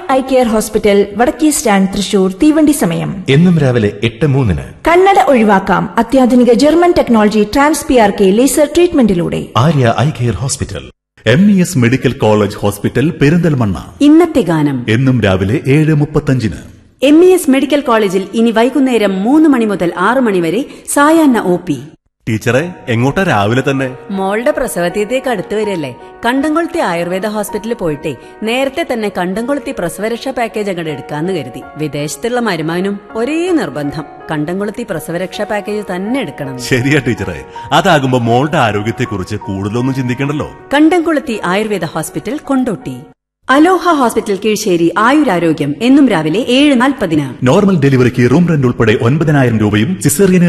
Eye care hospital, വടക്കേ stand, Thrissur. തീവണ്ടി സമയം എന്നും രാവിലെ 8:03. കണ്ണട ഒഴിവാക്കാം അത്യാധുനിക German technology TransPRK laser ട്രീറ്റ്മെന്റിലൂടെ. Arya eye care hospital. MES medical college hospital, Perinthalmanna. ഇന്നത്തെ ഗാനം എന്നും രാവിലെ 7:35. MES മെഡിക്കൽ കോളേജിൽ ഇനി വൈകുന്നേരം 3 മണി മുതൽ 6 മണി വരെ സായാഹ്ന OP. ടീച്ചറെ, എങ്ങോട്ടാ രാവിലെ തന്നെ? മോളുടെ പ്രസവതീയത്തേക്ക് അടുത്ത് വരില്ലേ, കണ്ടംകൊളുത്തി ആയുർവേദ ഹോസ്പിറ്റലിൽ പോയിട്ടേ നേരത്തെ തന്നെ കണ്ടംകൊളുത്തി പ്രസവരക്ഷാ പാക്കേജ് അങ്ങോട്ട് എടുക്കാന്ന് കരുതി. വിദേശത്തുള്ള മരുമാനും ഒരേ നിർബന്ധം, കണ്ടംകൊളുത്തി പ്രസവരക്ഷാ പാക്കേജ് തന്നെ എടുക്കണം. ശരിയാ ടീച്ചറെ, അതാകുമ്പോ മോളുടെ ആരോഗ്യത്തെക്കുറിച്ച് കൂടുതലൊന്നും ചിന്തിക്കണ്ടല്ലോ. കണ്ടംകൊളുത്തി ആയുർവേദ ഹോസ്പിറ്റൽ, കൊണ്ടോട്ടി. അലോഹ ഹോസ്പിറ്റൽ, കീഴ്ശ്ശേരി. ആയുരാരോഗ്യം എന്നും രാവിലെ 7:40. നോർമൽ ഡെലിവറിക്ക് റൂം റെന്റ് ഉൾപ്പെടെ 9,000 രൂപയും സിസേറിയന്